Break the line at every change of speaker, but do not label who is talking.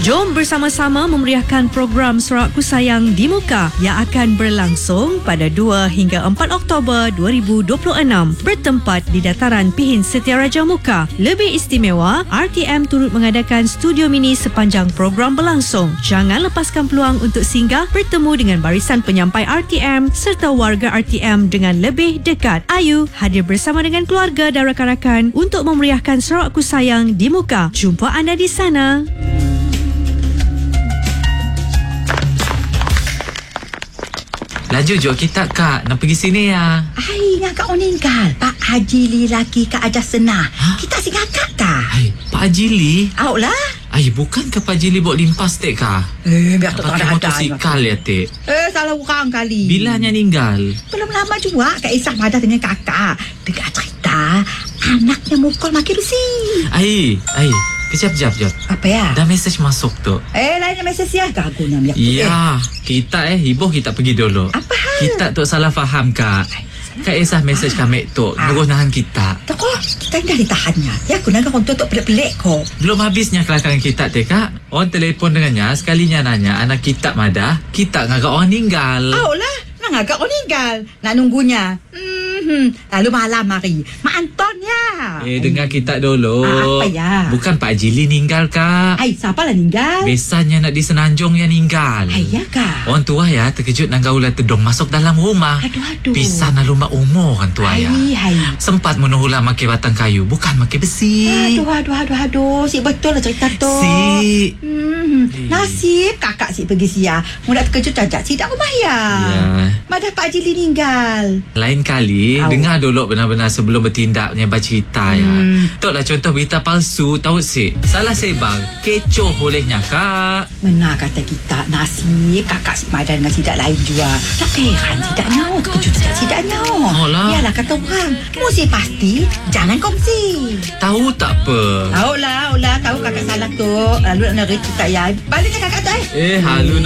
Jom bersama-sama memeriahkan program Sorakku Sayang di Muka yang akan berlangsung pada 2 hingga 4 Oktober 2026 bertempat di Dataran Pihin Setiaraja Muka. Lebih istimewa, RTM turut mengadakan studio mini sepanjang program berlangsung. Jangan lepaskan peluang untuk singgah bertemu dengan barisan penyampai RTM serta warga RTM dengan lebih dekat. Ayu hadir bersama dengan keluarga dan rakan-rakan untuk memeriahkan Sorakku Sayang di Muka. Jumpa anda di sana.
Laju jom kita kak, nak pergi sini ya.
Ai, ngakak meninggal. Pak Haji Li laki Kak Ajas Senah. Kita si ngakak kah?
Hai, Pak Haji Li.
Au lah.
Ai, bukan ke Pak Haji Li bawa limpas tek kah?
Biar tak
pakai
ada
motosikal ya tek.
Salah orang kali.
Bilanya ninggal.
Belum lama juga Kak Isah pada dengan kakak. Dengar cerita, anaknya mukul makin besi.
Ai. Kejap.
Apa ya?
Dah mesej masuk tu.
Lainnya mesej ya. Gagu nak
Ya, kita hibuh kita pergi dulu.
Apa hal?
Kita tu salah faham kak. Kak Esah mesej kami tu nyuruh nahan kita.
Tak kok, kita dah ditahannya. Ya, aku nak orang tutup pelik-pelik kok.
Belum habisnya kelakangan kita teh kak. Orang telefon dengannya sekalinya nanya anak kita madah. Kita ngagak orang ninggal.
Au lah, nak agak orang tinggal. Nak nunggunya. Lalu malam mari. Mak Anton ya.
Dengar kita dulu.
Apa ya?
Bukan Pak Haji Li ninggal kak.
Ai, siapa lah ninggal?
Biasanya nak di Senanjung yang ninggal.
Ai, ya kak?
Orang tua ya terkejut nak gaulah tedong masuk dalam rumah.
Aduh.
Pisah na rumah umur orang tua ya.
Hai.
Sempat menuhulah makai batang kayu, bukan makai besi.
Aduh. Si betul lah cerita tu.
Si.
Nasib kakak si pergi sia. Mudah terkejut cacak si tak rumah ya.
Ya.
Madah Pak Haji Li ninggal.
Lain kali dengar dulu benar-benar sebelum bertindaknya bercerita ya. Tok lah contoh berita palsu tahu si. Salah sebar, kecoh bolehnya kak.
Benar kata kita, nasib kakak si Madan dengan sidak lain juga. Tak heran sidaknya. Terkejut sidaknya.
Alah.
Yalah kata orang. Mesti pasti jangan kongsi.
Tahu tak apa.
Tahu lah. Tahu kakak salah tu. Lalu nak neri kita ya. Baliknya kakak tu
Halu